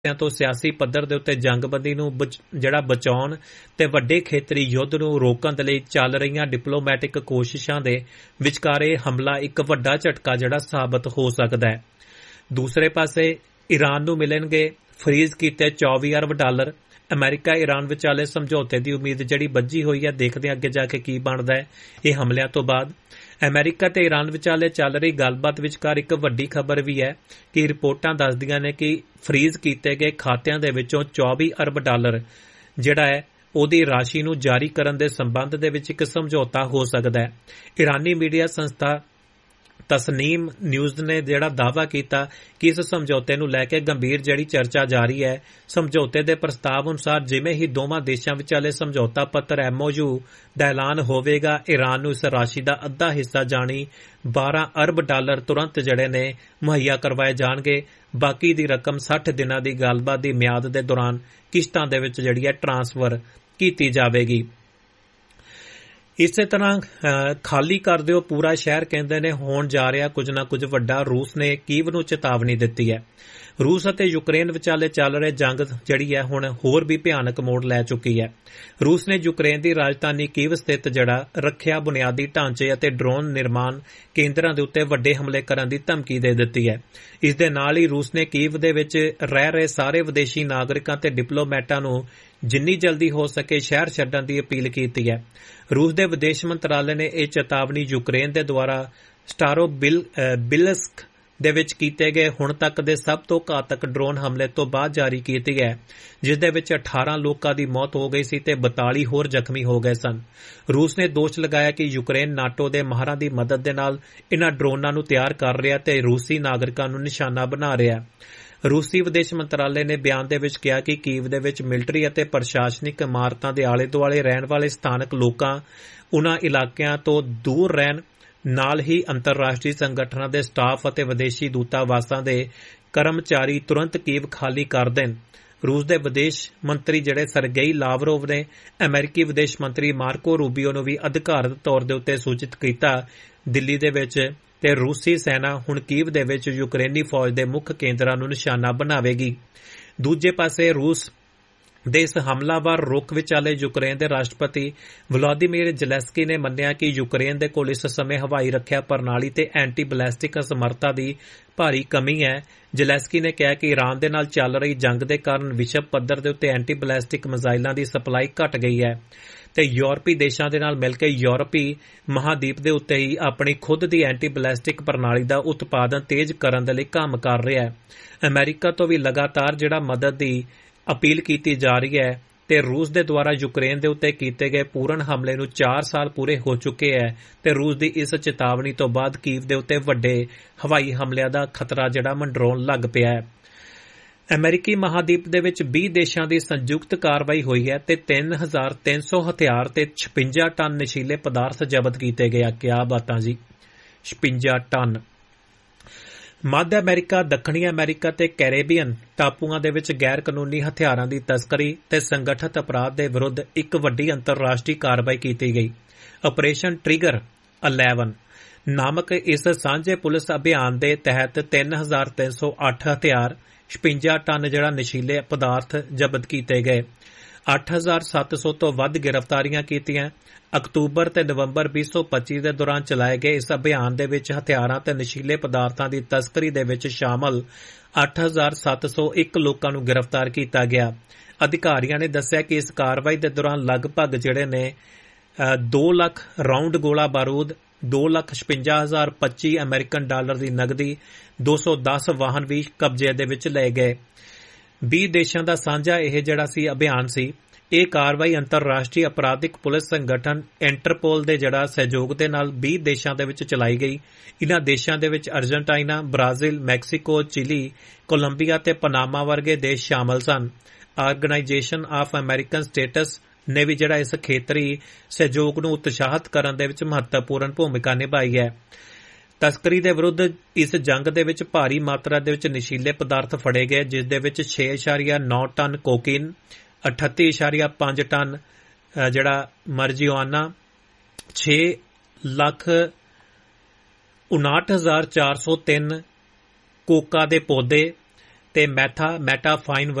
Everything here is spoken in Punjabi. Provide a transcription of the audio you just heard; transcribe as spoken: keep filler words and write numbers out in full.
ਤੋਂ ਸਿਆਸੀ ਪੱਧਰ ਦੇ ਉੱਤੇ ਜੰਗਬੰਦੀ ਨੂੰ ਜਿਹੜਾ ਬਚਾਉਣ ਤੇ ਵੱਡੇ ਖੇਤਰੀ ਯੁੱਧ ਨੂੰ ਰੋਕਣ ਦੇ ਲਈ ਚੱਲ ਰਹੀਆਂ ਡਿਪਲੋਮੈਟਿਕ ਕੋਸ਼ਿਸ਼ਾਂ ਦੇ ਵਿਚਕਾਰੇ ਹਮਲਾ ਇੱਕ ਵੱਡਾ ਝਟਕਾ ਜਿਹੜਾ ਸਾਬਤ ਹੋ ਸਕਦਾ ਹੈ। ਦੂਸਰੇ ਪਾਸੇ ਈਰਾਨ ਨੂੰ ਮਿਲਣਗੇ ਫਰੀਜ਼ ਕੀਤੇ ਚੌਵੀ ਅਰਬ ਡਾਲਰ। ਅਮਰੀਕਾ ਈਰਾਨ ਵਿਚਾਲੇ ਸਮਝੌਤੇ ਦੀ ਉਮੀਦ ਜਿਹੜੀ ਬੱਝੀ ਹੋਈ ਹੈ, ਦੇਖਦੇ ਹਾਂ ਅੱਗੇ ਜਾ ਕੇ ਕੀ ਬਣਦਾ ਹੈ। ਇਹ ਹਮਲਿਆਂ ਤੋਂ ਬਾਅਦ ਅਮਰੀਕਾ ਤੇ ਈਰਾਨ ਵਿਚਾਲੇ ਚੱਲ ਰਹੀ ਗੱਲਬਾਤ ਵਿਚਕਾਰ ਇੱਕ ਵੱਡੀ ਖਬਰ ਵੀ ਹੈ ਕਿ ਰਿਪੋਰਟਾਂ ਦੱਸਦੀਆਂ ਨੇ ਕਿ ਫਰੀਜ਼ ਕੀਤੇ ਗਏ ਖਾਤਿਆਂ ਦੇ ਵਿੱਚੋਂ ਚੌਵੀ ਅਰਬ ਡਾਲਰ ਜਿਹੜਾ ਹੈ ਉਹਦੀ ਰਾਸ਼ੀ ਨੂੰ ਜਾਰੀ ਕਰਨ ਦੇ ਸੰਬੰਧ ਦੇ ਵਿੱਚ ਇੱਕ ਸਮਝੌਤਾ ਹੋ ਸਕਦਾ ਹੈ। ਇਰਾਨੀ ਮੀਡੀਆ ਸੰਸਥਾ ਤਸਨੀਮ ਨਿਊਜ਼ ਨੇ ਜਿਹੜਾ ਦਾਅਵਾ ਕੀਤਾ ਕਿ ਇਸ ਸਮਝੌਤੇ ਨੂੰ ਲੈ ਕੇ ਗੰਭੀਰ ਜਿਹੜੀ ਚਰਚਾ ਜਾਰੀ ਹੈ। ਸਮਝੌਤੇ ਦੇ ਪ੍ਰਸਤਾਵ ਅਨੁਸਾਰ ਜਿਵੇਂ ਹੀ ਦੋਵਾਂ ਦੇਸ਼ਾਂ ਵਿਚਾਲੇ ਸਮਝੌਤਾ ਪੱਤਰ ਐਮਓਯੂ ਦਾ ਐਲਾਨ ਹੋਵੇਗਾ, ਈਰਾਨ ਨੂੰ ਇਸ ਰਾਸ਼ੀ ਦਾ ਅੱਧਾ ਹਿੱਸਾ ਜਾਣੀ ਬਾਰਾਂ ਅਰਬ ਡਾਲਰ ਤੁਰੰਤ ਜਿਹੜੇ ਨੇ ਮੁਹੱਈਆ ਕਰਵਾਏ ਜਾਣਗੇ। ਬਾਕੀ ਦੀ ਰਕਮ ਸੱਠ ਦਿਨਾਂ ਦੀ ਗੱਲਬਾਤ ਦੀ ਮਿਆਦ ਦੇ ਦੌਰਾਨ ਕਿਸ਼ਤਾਂ ਦੇ ਵਿੱਚ ਜਿਹੜੀ ਹੈ ਟਰਾਂਸਫਰ ਕੀਤੀ ਜਾਵੇਗੀ। ਇਸੇ ਤਰ੍ਹਾਂ ਖਾਲੀ ਕਰ ਦਿਓ ਪੂਰਾ ਸ਼ਹਿਰ ਕਹਿੰਦੇ ਨੇ ਹੋਣ ਜਾ ਰਿਹਾ ਕੁਝ ਨਾ ਕੁਝ ਵੱਡਾ। ਰੂਸ ਨੇ ਕੀਵ ਨੂੰ ਚੇਤਾਵਨੀ ਦਿੱਤੀ ਹੈ। ਰੂਸ ਅਤੇ ਯੂਕਰੇਨ ਵਿਚਾਲੇ ਚੱਲ ਰਹੇ ਜੰਗ ਜਿਹੜੀ ਹੈ ਹੁਣ ਹੋਰ ਵੀ ਭਿਆਨਕ ਮੋੜ ਲੈ ਚੁੱਕੀ ਹੈ। ਰੂਸ ਨੇ ਯੂਕਰੇਨ ਦੀ ਰਾਜਧਾਨੀ ਕੀਵ ਸਥਿਤ ਜਿਹੜਾ ਰੱਖਿਆ ਬੁਨਿਆਦੀ ਢਾਂਚੇ ਅਤੇ ਡਰੋਨ ਨਿਰਮਾਣ ਕੇਂਦਰਾਂ ਦੇ ਉੱਤੇ ਵੱਡੇ ਹਮਲੇ ਕਰਨ ਦੀ ਧਮਕੀ ਦੇ ਦਿੱਤੀ ਹੈ। ਇਸ ਦੇ ਨਾਲ ਹੀ ਰੂਸ ਨੇ ਕੀਵ ਦੇ ਵਿੱਚ ਰਹਿ ਰਹੇ ਸਾਰੇ ਵਿਦੇਸ਼ੀ ਨਾਗਰਿਕਾਂ ਤੇ ਡਿਪਲੋਮੈਟਾਂ ਨੂੰ ਜਿੰਨੀ ਜਲਦੀ ਹੋ ਸਕੇ ਸ਼ਹਿਰ ਛੱਡਣ ਦੀ ਅਪੀਲ ਕੀਤੀ ਹੈ। ਰੂਸ ਦੇ ਵਿਦੇਸ਼ ਮੰਤਰਾਲੇ ਨੇ ਇਹ ਚੇਤਾਵਨੀ ਯੂਕਰੇਨ ਦੇ ਦੁਆਰਾ ਸਟਾਰੋਬਿਲਸਕ ਦੇ ਵਿੱਚ ਕੀਤੇ ਗਏ ਹੁਣ ਤੱਕ ਦੇ ਸਭ ਤੋਂ ਘਾਤਕ ਡਰੋਨ ਹਮਲੇ ਤੋਂ ਬਾਅਦ ਜਾਰੀ ਕੀਤੀ ਹੈ, ਜਿਸ ਦੇ ਵਿੱਚ ਅਠਾਰਾਂ ਲੋਕਾਂ ਦੀ ਮੌਤ ਹੋ ਗਈ ਸੀ ਤੇ ਬਤਾਲੀ ਹੋਰ ਜ਼ਖਮੀ ਹੋ ਗਏ ਸਨ। ਰੂਸ ਨੇ ਦੋਸ਼ ਲਗਾਇਆ ਕਿ ਯੂਕਰੇਨ ਨਾਟੋ ਦੇ ਮਾਹਰਾਂ ਦੀ ਮਦਦ ਦੇ ਨਾਲ ਇਨ੍ਹਾਂ ਡਰੋਨਾਂ ਨੂੰ ਤਿਆਰ ਕਰ ਰਿਹਾ ਤੇ ਰੂਸੀ ਨਾਗਰਿਕਾਂ ਨੂੰ ਨਿਸ਼ਾਨਾ ਬਣਾ ਰਿਹਾ। ਰੂਸੀ ਵਿਦੇਸ਼ ਮੰਤਰਾਲੇ ਨੇ ਬਿਆਨ ਦੇ ਵਿੱਚ ਕਿਹਾ ਕਿ ਕੀਵ ਦੇ ਵਿੱਚ ਮਿਲਟਰੀ ਅਤੇ ਪ੍ਰਸ਼ਾਸਨਿਕ ਇਮਾਰਤਾਂ ਦੇ ਆਲੇ ਦੁਆਲੇ ਰਹਿਣ ਵਾਲੇ ਸਥਾਨਕ ਲੋਕਾਂ ਉਨ੍ਹਾਂ ਇਲਾਕਿਆਂ ਤੋਂ ਦੂਰ ਰਹਿਣ, ਨਾਲ ਹੀ ਅੰਤਰਰਾਸ਼ਟਰੀ ਸੰਗਠਨਾਂ ਦੇ ਸਟਾਫ ਅਤੇ ਵਿਦੇਸ਼ੀ ਦੂਤਾਵਾਸਾਂ ਦੇ ਕਰਮਚਾਰੀ ਤੁਰੰਤ ਕੀਵ ਖਾਲੀ ਕਰ ਦੇਣ। ਰੂਸ ਦੇ ਵਿਦੇਸ਼ ਮੰਤਰੀ ਜਿਹੜੇ ਸਰਗੇਈ ਲਾਵਰੋਵ ਨੇ ਅਮਰੀਕੀ ਵਿਦੇਸ਼ ਮੰਤਰੀ ਮਾਰਕੋ ਰੂਬੀਓ ਨੂੰ ਵੀ ਅਧਿਕਾਰਤ ਤੌਰ ਦੇ ਉੱਤੇ ਸੂਚਿਤ ਕੀਤਾ ਦਿੱਲੀ ਦੇ ਵਿੱਚ ਤੇ ਰੂਸੀ ਸੈਨਾ ਹੁਣ ਕੀਵ ਦੇ ਵਿੱਚ ਯੂਕਰੇਨੀ ਫੌਜ ਦੇ ਮੁੱਖ ਕੇਂਦਰਾਂ ਨੂੰ ਨਿਸ਼ਾਨਾ ਬਣਾਵੇਗੀ। ਦੂਜੇ ਪਾਸੇ ਰੂਸ ਦੇ ਇਸ ਹਮਲਾਵਰ ਰੁਖ ਵਿਚਾਲੇ ਯੂਕਰੇਨ ਦੇ ਰਾਸ਼ਟਰਪਤੀ ਵਲਾਦੀਮੀਰ ਜ਼ੈਲੈਂਸਕੀ ਨੇ ਮੰਨਿਆ ਕਿ ਯੂਕਰੇਨ ਦੇ ਕੋਲ ਇਸ ਸਮੇਂ ਹਵਾਈ ਰੱਖਿਆ ਪ੍ਰਣਾਲੀ ਤੇ ਐਂਟੀ ਬੈਲਿਸਟਿਕ ਸਮਰੱਥਾ ਦੀ ਭਾਰੀ ਕਮੀ ਹੈ। ਜ਼ੈਲੈਂਸਕੀ ਨੇ ਕਿਹਾ ਕਿ ਈਰਾਨ ਦੇ ਨਾਲ ਚੱਲ ਰਹੀ ਜੰਗ ਦੇ ਕਾਰਨ ਵਿਸ਼ਵ ਪੱਧਰ ਦੇ ਉੱਤੇ ਐਂਟੀ ਬੈਲਿਸਟਿਕ ਮਿਜ਼ਾਈਲਾਂ ਦੀ ਸਪਲਾਈ ਘਟ ਗਈ ਹੈ ਤੇ ਯੂਰਪੀ ਦੇਸ਼ਾਂ ਦੇ ਨਾਲ ਮਿਲ ਕੇ ਯੂਰਪੀ ਮਹਾਦੀਪ ਦੇ ਉੱਤੇ ਹੀ ਆਪਣੀ ਖੁਦ ਦੀ ਐਂਟੀ ਬੈਲਿਸਟਿਕ ਪ੍ਰਣਾਲੀ ਦਾ ਉਤਪਾਦਨ ਤੇਜ਼ ਕਰਨ ਦੇ ਲਈ ਕੰਮ ਕਰ ਰਿਹਾ ਹੈ। ਅਮਰੀਕਾ ਤੋਂ ਵੀ ਲਗਾਤਾਰ ਜਿਹੜਾ ਮਦਦ ਦੀ ਅਪੀਲ ਕੀਤੀ ਜਾ ਰਹੀ ਹੈ ਤੇ ਰੂਸ ਦੇ ਦੁਆਰਾ ਯੂਕਰੇਨ ਦੇ ਉੱਤੇ ਕੀਤੇ ਗਏ ਪੂਰਨ ਹਮਲੇ ਨੂੰ ਚਾਰ ਸਾਲ ਪੂਰੇ ਹੋ ਚੁੱਕੇ ਹੈ ਤੇ ਰੂਸ ਦੀ ਇਸ ਚੇਤਾਵਨੀ ਤੋਂ ਬਾਅਦ ਕੀਵ ਦੇ ਉੱਤੇ ਵੱਡੇ ਹਵਾਈ ਹਮਲਿਆਂ ਦਾ ਖਤਰਾ ਜਿਹੜਾ ਮੰਡਰਾਉਣ ਲੱਗ ਪਿਆ ਹੈ। ਅਮਰੀਕੀ ਮਹਾਦੀਪ ਦੇ ਵਿੱਚ ਵੀਹ ਦੇਸ਼ਾਂ ਦੀ ਸੰਯੁਕਤ ਕਾਰਵਾਈ ਹੋਈ ਹੈ ਤੇ ਤਿੰਨ ਹਜ਼ਾਰ ਤਿੰਨ ਸੌ ਹਥਿਆਰ ਤੇ ਛਪੰਜਾ ਟਨ ਨਸ਼ੀਲੇ ਪਦਾਰਥ ਜ਼ਬਤ ਕੀਤੇ ਗਏ। ਕਿਆ ਬਾਤਾਂ ਜੀ, ਛਪੰਜਾ ਟਨ। ਮੱਧ ਅਮਰੀਕਾ, ਦੱਖਣੀ ਅਮਰੀਕਾ ਤੇ ਕੈਰੇਬੀਅਨ ਟਾਪੂਆਂ ਦੇ ਵਿੱਚ ਗੈਰ ਕਾਨੂੰਨੀ ਹਥਿਆਰਾਂ ਦੀ ਤਸਕਰੀ ਤੇ ਸੰਗਠਿਤ ਅਪਰਾਧ ਦੇ ਵਿਰੁੱਧ ਇੱਕ ਵੱਡੀ ਅੰਤਰਰਾਸ਼ਟਰੀ ਕਾਰਵਾਈ ਕੀਤੀ ਗਈ। ਆਪਰੇਸ਼ਨ ਟ੍ਰਿਗਰ ਇਲੈਵਨ ਨਾਮਕ ਇਸ ਸਾਂਝੇ ਪੁਲਿਸ ਅਭਿਆਨ ਦੇ ਤਹਿਤ ਤਿੰਨ ਹਜ਼ਾਰ ਤਿੰਨ ਸੌ ਅੱਠ ਹਥਿਆਰ, ਛਪੰਜਾ ਟਨ ਜਿਹੜਾ ਨਸ਼ੀਲੇ ਪਦਾਰਥ ਜ਼ਬਤ ਕੀਤੇ ਗਏ। ਅੱਠ ਹਜ਼ਾਰ ਸੱਤ ਸੌ ਤੋਂ ਵੱਧ ਗ੍ਰਿਫਤਾਰੀਆਂ ਕੀਤੀਆਂ। ਅਕਤੂਬਰ ਤੇ ਨਵੰਬਰ ਵੀਹ ਸੌ ਪੱਚੀ ਦੇ ਦੌਰਾਨ ਚਲਾਏ ਗਏ ਇਸ ਅਭਿਆਨ ਦੇ ਵਿੱਚ ਹਥਿਆਰਾਂ ਤੇ ਨਸ਼ੀਲੇ ਪਦਾਰਥਾਂ ਦੀ ਤਸਕਰੀ ਦੇ ਵਿੱਚ ਸ਼ਾਮਲ ਅੱਠ ਹਜ਼ਾਰ ਸੱਤ ਸੌ ਇੱਕ ਲੋਕਾਂ ਨੂੰ ਗ੍ਰਿਫਤਾਰ ਕੀਤਾ ਗਿਆ। ਅਧਿਕਾਰੀਆਂ ਨੇ ਦੱਸਿਆ ਕਿ ਇਸ ਕਾਰਵਾਈ ਦੇ ਦੌਰਾਨ ਲਗਭਗ ਜਿਹੜੇ ਨੇ ਦੋ ਲੱਖ ਰਾਉਂਡ ਗੋਲਾ ਬਾਰੂਦ, ਦੋ ਲੱਖ ਛਪੰਜਾ ਹਜ਼ਾਰ ਪੱਚੀ ਅਮਰੀਕਨ ਡਾਲਰ ਦੀ ਨਗਦੀ, ਦੋ ਸੌ ਦਸ ਵਾਹਨ ਵੀ ਕਬਜ਼ੇ ਦੇ ਵਿੱਚ ਲਏ ਗਏ। ਵੀਹ ਦੇਸ਼ਾਂ ਦਾ ਸਾਂਝਾ ਇਹ ਜਿਹੜਾ ਸੀ ਅਭਿਆਨ ਸੀ। ਇਹ ਕਾਰਵਾਈ ਅੰਤਰਰਾਸ਼ਟਰੀ ਅਪਰਾਧਿਕ ਪੁਲਿਸ ਸੰਗਠਨ ਇੰਟਰਪੋਲ ਦੇ ਜਿਹੜਾ ਸਹਿਯੋਗ ਦੇ ਨਾਲ ਵੀਹ ਦੇਸ਼ਾਂ ਦੇ ਵਿੱਚ ਚਲਾਈ ਗਈ। ਇਨ੍ਹਾਂ ਦੇਸ਼ਾਂ ਦੇ ਵਿੱਚ Argentina, Brazil, Mexico, chilli, Columbia ਤੇ ਪਨਾਮਾ ਵਰਗੇ ਦੇਸ਼ ਸ਼ਾਮਲ ਸਨ। ਆਰਗੇਨਾਈਜੇਸ਼ਨ ਆਫ ਅਮਰੀਕਨ ਸਟੇਟਸ ਨੇ ਵੀ ਜਿਹੜਾ ਇਸ ਖੇਤਰੀ ਸਹਿਯੋਗ ਨੂੰ ਉਤਸ਼ਾਹਿਤ ਕਰਨ ਦੇ ਵਿੱਚ ਮਹੱਤਵਪੂਰਨ ਭੂਮਿਕਾ ਨਿਭਾਈ ਹੈ। ਤਸਕਰੀ ਦੇ ਵਿਰੁੱਧ ਇਸ ਜੰਗ ਦੇ ਵਿੱਚ ਭਾਰੀ ਮਾਤਰਾ ਦੇ ਵਿੱਚ ਨਸ਼ੀਲੇ ਪਦਾਰਥ ਫੜੇ ਗਏ, ਜਿਸ ਦੇ ਵਿੱਚ ਛੇ ਇਸ਼ਾਰੀਆ ਨੌ ਟਨ ਕੋਕੀਨ, ਅਠੱਤੀ ਇਸ਼ਾਰੀਆ ਪੰਜ ਟਨ ਜਿਹੜਾ ਮਰਜੀਆਨਾ, ਛੇ ਲੱਖ ਉਨਾਹਠ ਹਜ਼ਾਰ ਚਾਰ ਸੌ ਤਿੰਨ ਕੋਕਾ ਦੇ ਪੌਦੇ, ਤੇ ਮੈਥਾ ਮੈਟਾਫਾਈਨ